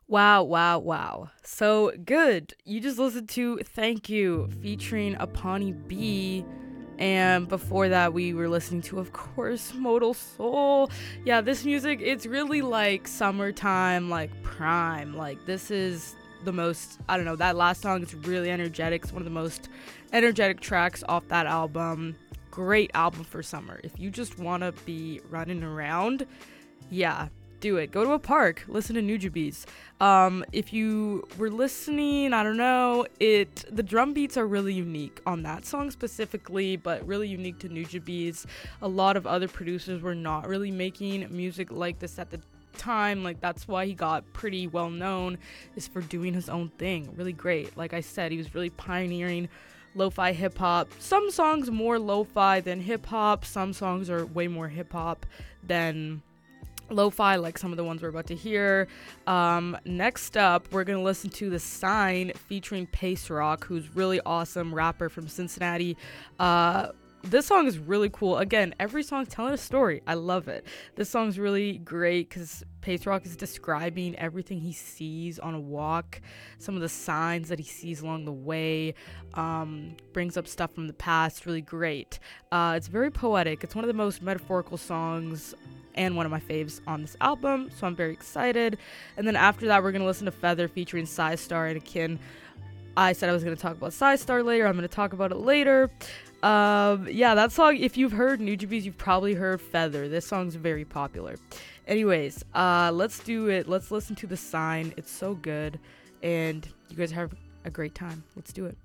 Wow, wow, wow. So good. You just listened to Thank You featuring Apani B. And before that, we were listening to, of course, Modal Soul. Yeah, this music, it's really like summertime, like prime. Like, this is the most, I don't know, that last song is really energetic. It's one of the most energetic tracks off that album. Great album for summer. If you just want to be running around, yeah, do it. Go to a park. Listen to Nujabes. If you were listening, I don't know, the drum beats are really unique on that song specifically, but really unique to Nujabes. A lot of other producers were not really making music like this at the time. Like, that's why he got pretty well known, is for doing his own thing. Really great. Like I said, he was really pioneering lo-fi hip-hop. Some songs more lo-fi than hip-hop. Some songs are way more hip-hop than lo-fi, like some of the ones we're about to hear. Next up, we're gonna listen to The Sign featuring Pace Rock, who's really awesome rapper from Cincinnati. This song is really cool. Again, every song's telling a story. I love it. This song's really great because Pace Rock is describing everything he sees on a walk, some of the signs that he sees along the way, brings up stuff from the past. Really great. It's very poetic. It's one of the most metaphorical songs and one of my faves on this album, so I'm very excited. And then after that, we're going to listen to Feather featuring Psystar and Akin. I said I was going to talk about Psystar later. I'm going to talk about it later. Yeah, that song, if you've heard Nujabes, you've probably heard Feather. This song's very popular. Anyways, let's do it. Let's listen to The Sign. It's so good, and you guys have a great time. Let's do it.